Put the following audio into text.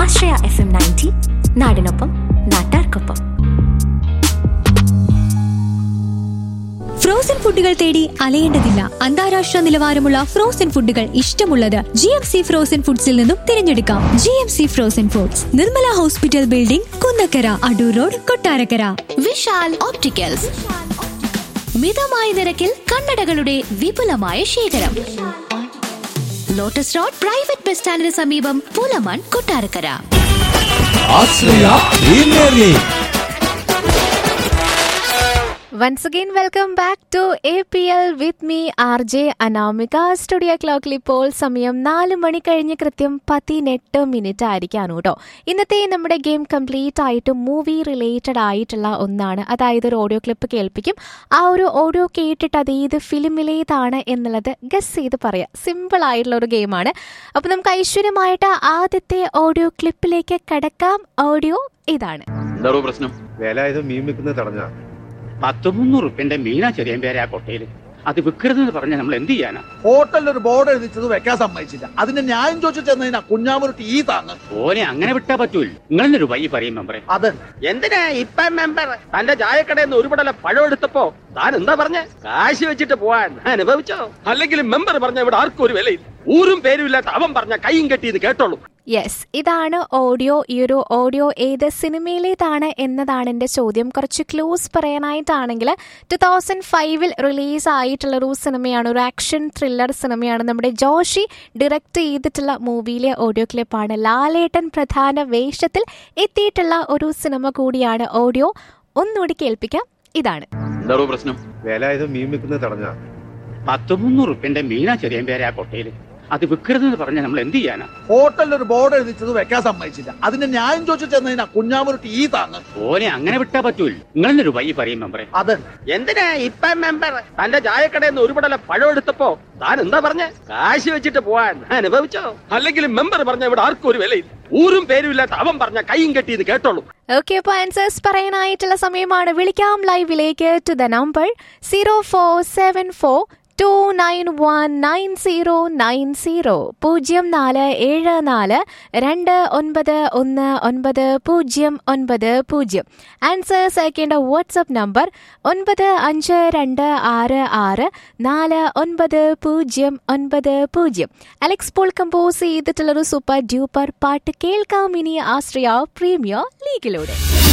ആശ്രയ FM 90 നാടിനൊപ്പം നാട്ടാർക്കൊപ്പം. Frozen ഫുഡുകൾ തേടി അലയേണ്ടതില്ല. അന്താരാഷ്ട്ര നിലവാരമുള്ള ഫ്രോസൺ ഫുഡുകൾ ഇഷ്ടമുള്ളത് GMC ഫ്രോസൺ ഫുഡ്സിൽ നിന്നും തിരഞ്ഞെടുക്കാം. GMC frozen foods, Nirmala hospital building, Kunnakkara, Adoor road, Kottarakkara. Vishal opticals, മിതമായ നിരക്കിൽ കണ്ണടകളുടെ വിപുലമായ ശേഖരം. ലോട്ടസ് റോഡ് പ്രൈവറ്റ് ബസ് സ്റ്റാൻഡിന് സമീപം, പൂലമാൻ, Kottarakkara. Once again, welcome back to APL with me, RJ Anamika. Studio ക്ലോക്കിൽ ഇപ്പോൾ സമയം 4 മണി കഴിഞ്ഞ് കൃത്യം 18 ആയിരിക്കാണ് കേട്ടോ. ഇന്നത്തെ നമ്മുടെ ഗെയിം കംപ്ലീറ്റ് ആയിട്ട് മൂവി റിലേറ്റഡ് ആയിട്ടുള്ള ഒന്നാണ്. അതായത് ഒരു ഓഡിയോ ക്ലിപ്പ് കേൾപ്പിക്കും. ആ ഒരു ഓഡിയോ കേട്ടിട്ട് അത് ഏത് ഫിലിമിലേതാണ് എന്നുള്ളത് ഗസ് ചെയ്ത് പറയാം. സിമ്പിൾ ആയിട്ടുള്ള ഒരു ഗെയിമാണ്. അപ്പോൾ നമുക്ക് ഐശ്വര്യമായിട്ട് ആദ്യത്തെ ഓഡിയോ ക്ലിപ്പിലേക്ക് കടക്കാം. ഓഡിയോ ഇതാണ്. എന്താണോ പ്രശ്നം? വില ഇത് മീൻ വിൽക്കുന്നത് തടഞ്ഞ 100-300 മീനാ ചെറിയ പേരെ ആ കൊട്ടയില്. അത് വിൽക്കരുതെന്ന് പറഞ്ഞാൽ നമ്മൾ എന്ത് ചെയ്യാനാ? ഹോട്ടലിൽ ഒരു ബോർഡ് എഴുതിച്ചത് വെക്കാൻ സമ്മതിച്ചില്ല. അതിന്റെ ന്യായം ചോദിച്ചു ചെന്നതിനാ കുഞ്ഞാമൊരു ടീ താങ്ങ്. ഓനെ അങ്ങനെ വിട്ടാ പറ്റൂല. നിങ്ങളെന്നൊരു വഴി പറയും മെമ്പറെ. അത് എന്തിനാ ഇപ്പം മെമ്പർ തന്റെ ചായക്കടയിൽ നിന്ന് ഒരു പടല പഴം എടുത്തപ്പോ താൻ എന്താ പറഞ്ഞ? കാശ് വെച്ചിട്ട് പോവാൻ അനുഭവിച്ചോ? അല്ലെങ്കിൽ മെമ്പർ പറഞ്ഞ ഇവിടെ ആർക്കും ഒരു വിലയില്ല. ഊരും പേരുമില്ലാത്ത അവൻ പറഞ്ഞ കൈയും കെട്ടിയത് കേട്ടോളൂ. യെസ്, ഇതാണ് ഓഡിയോ. ഈ ഒരു ഓഡിയോ ഏത് സിനിമയിലേതാണ് എന്നതാണ് എൻ്റെ ചോദ്യം. കുറച്ച് ക്ലൂസ് പറയാനായിട്ടാണെങ്കിൽ 2005 റിലീസ് ആയിട്ടുള്ളൊരു സിനിമയാണ്. ഒരു ആക്ഷൻ ത്രില്ലർ സിനിമയാണ്. നമ്മുടെ ജോഷി ഡയറക്റ്റ് ചെയ്തിട്ടുള്ള മൂവിയിലെ ഓഡിയോ ക്ലിപ്പാണ്. ലാലേട്ടൻ പ്രധാന വേഷത്തിൽ എത്തിയിട്ടുള്ള ഒരു സിനിമ കൂടിയാണ്. ഓഡിയോ ഒന്നുകൂടി കേൾപ്പിക്കാം. ഇതാണ്. എന്താണോ പ്രശ്നം? വില ഇത് മീൻ വിൽക്കുന്നത് തടഞ്ഞ 100-300 മീനാ ചെറിയ പേരെ ആ കൊട്ടയില്. അത് വിൽക്കരുതെന്ന് പറഞ്ഞാൽ നമ്മൾ എന്ത് ചെയ്യാനാ? ഹോട്ടലിൽ ഒരു ബോർഡ് എഴുതിച്ചത് വെക്കാൻ സമ്മതിച്ചില്ല. അതിന്റെ ന്യായം ചോദിച്ചു ചെന്നതിനാ കുഞ്ഞാമൊരു ടീ താങ്ങ്. ഓനെ അങ്ങനെ വിട്ടാ പറ്റൂല. നിങ്ങളെന്നൊരു വഴി പറയും മെമ്പറെ. അത് എന്തിനാ ഇപ്പം മെമ്പർ തന്റെ ചായക്കടയിൽ നിന്ന് ഒരു പടല പഴം എടുത്തപ്പോ താൻ എന്താ പറഞ്ഞ? കാശ് വെച്ചിട്ട് പോവാൻ അനുഭവിച്ചോ? അല്ലെങ്കിൽ മെമ്പർ പറഞ്ഞ ഇവിടെ ആർക്കും ഒരു വിലയില്ല. ഊരും പേരുമില്ലാത്ത അവൻ പറഞ്ഞ കൈയും കെട്ടിയത് കേട്ടോളൂ. ഓക്കെ, അപ്പോൾ ആൻസേഴ്സ് പറയാനായിട്ടുള്ള സമയമാണ്. വിളിക്കാം ലൈവിലേക്ക് ടു ദ നമ്പർ 0474 2919090 0474 2919090. ആൻസേഴ്സ് അയക്കേണ്ട WhatsApp number 9526649090. Alex Paul compose ചെയ്തിട്ടുള്ളൊരു super duper പാട്ട് കേൾക്കാം ഇനി ആശ്രയ പ്രീമിയർ ലീഗിലൂടെ.